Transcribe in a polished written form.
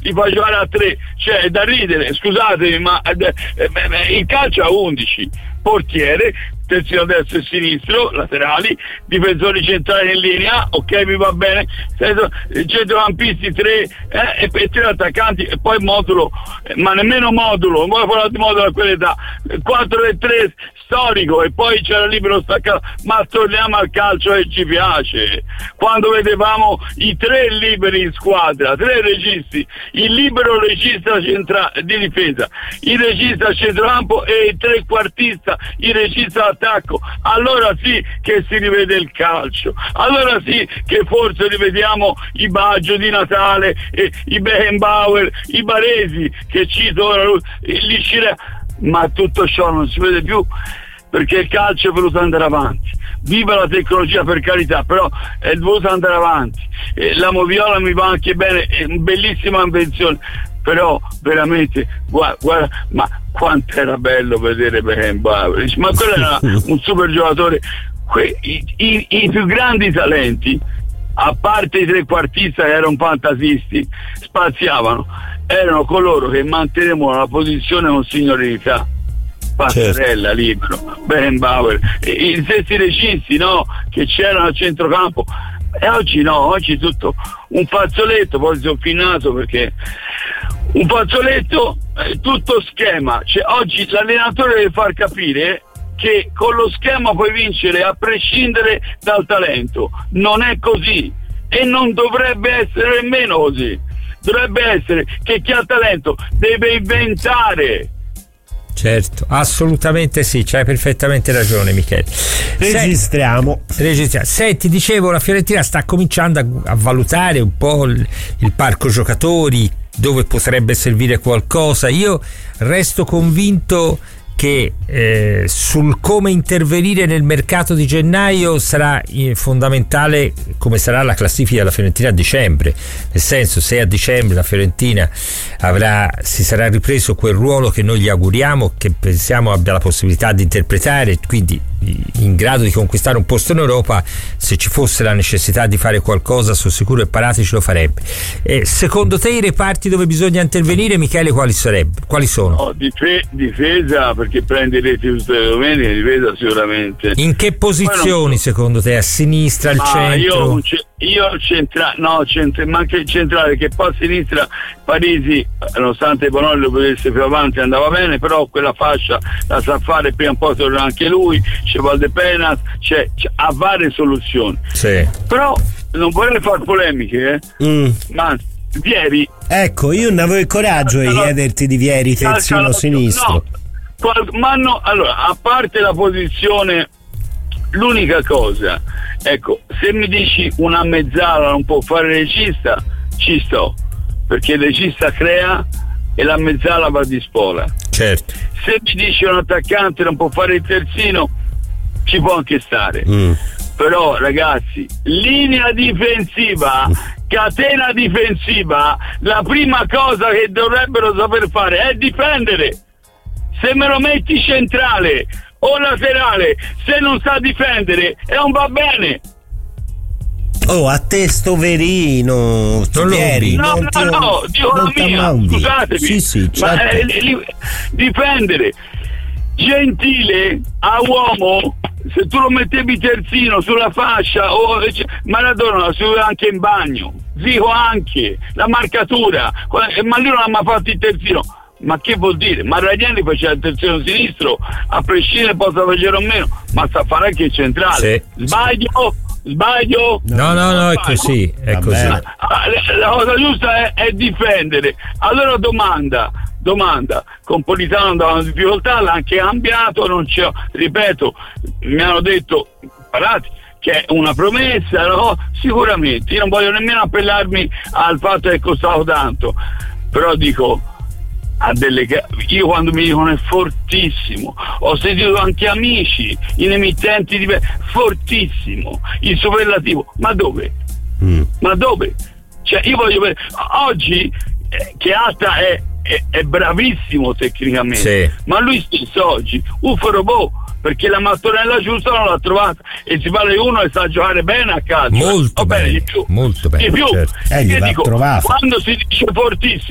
li fa giocare a 3, cioè è da ridere, scusatemi, ma il calcio ha 11, portiere, terzino destro e sinistro, laterali, difensori centrali in linea, ok, mi va bene, centrocampisti 3 e 3 attaccanti, e poi modulo, ma nemmeno modulo, non voglio parlare di modulo a quell'età, 4-3 storico, e poi c'era libero staccato, ma torniamo al calcio che ci piace. Quando vedevamo i 3 liberi in squadra, 3 registi, il libero regista di difesa, il regista a centrocampo e il trequartista, il regista attacco, allora sì che si rivede il calcio, allora sì che forse rivediamo i Baggio di Natale, i Beckenbauer, i Baresi, che cito ora, ma tutto ciò non si vede più, perché il calcio è voluto andare avanti. Viva la tecnologia, per carità, però è voluto andare avanti. La moviola mi va anche bene, è una bellissima invenzione, però veramente guarda, ma quanto era bello vedere Beckenbauer, ma quello era un super giocatore. I più grandi talenti, a parte i trequartisti che erano fantasisti, spaziavano, erano coloro che mantenevano la posizione con signorilità. Passarella, certo. Libero, Beckenbauer, i stessi registi, no, che c'erano a centrocampo. E oggi no, oggi tutto un fazzoletto, poi sono finito perché un fazzoletto, tutto schema, cioè oggi l'allenatore deve far capire che con lo schema puoi vincere a prescindere dal talento. Non è così e non dovrebbe essere nemmeno così. Dovrebbe essere che chi ha talento deve inventare. Certo, assolutamente sì, c'hai perfettamente ragione, Michele. Registriamo. Senti, dicevo, la Fiorentina sta cominciando a valutare un po' il parco giocatori, dove potrebbe servire qualcosa. Io resto convinto che sul come intervenire nel mercato di gennaio sarà fondamentale come sarà la classifica della Fiorentina a dicembre, nel senso, se a dicembre la Fiorentina si sarà ripreso quel ruolo che noi gli auguriamo, che pensiamo abbia la possibilità di interpretare, quindi in grado di conquistare un posto in Europa, se ci fosse la necessità di fare qualcosa, sono sicuro che Paratici lo farebbe. Secondo te i reparti dove bisogna intervenire, Michele, quali sono? No, difesa, perché prende le reti tutte le domeniche, difesa sicuramente. In che posizioni secondo te? A sinistra, al centro? Io centrale, ma anche il centrale, che poi a sinistra Parisi, nonostante Bonolli lo potesse più avanti, andava bene, però quella fascia la sa fare, prima o poi torna anche lui, c'è Valdepenas, ha varie soluzioni. Sì. Però non vorrei fare polemiche, ma Vieri, ecco, io non avevo il coraggio di chiederti di Vieri terzino sinistro. No, allora, a parte la posizione, l'unica cosa, ecco, se mi dici una mezzala non può fare regista, ci sto, perché il regista crea e la mezzala va di spola. Certo. Se mi dici un attaccante non può fare il terzino, ci può anche stare. Però ragazzi, linea difensiva, catena difensiva, la prima cosa che dovrebbero saper fare è difendere. Se me lo metti centrale o laterale, se non sa difendere, non va bene. Oh, a te sto Verino, dico la mia, scusatemi, sì, certo. Difendere. Gentile a uomo, se tu lo mettevi terzino sulla fascia, Maradona lo si vedeva anche in bagno, Zico anche, la marcatura, ma lui non ha mai fatto il terzino. Ma che vuol dire? Ma Ranieri faceva il terzino sinistro, a prescindere possa facere o meno, ma sa fare anche il centrale. Sì. Sbaglio? No, è così. È così. La cosa giusta è difendere. Allora domanda, con Politano andava in difficoltà, l'ha anche cambiato, non c'è, ripeto, mi hanno detto Parati che è una promessa, no? Sicuramente, io non voglio nemmeno appellarmi al fatto che costava tanto, però dico, io quando mi dicono è fortissimo, ho sentito anche amici in emittenti fortissimo, il superlativo, ma dove? Ma dove? Cioè io voglio vedere oggi che Atta è bravissimo tecnicamente, sì. Ma lui stesso oggi robot, perché la mattonella giusta non l'ha trovata, e si parla di uno che sa giocare bene a calcio, molto bene, di più, molto bene, di più. Certo. Dico, quando si dice fortissimo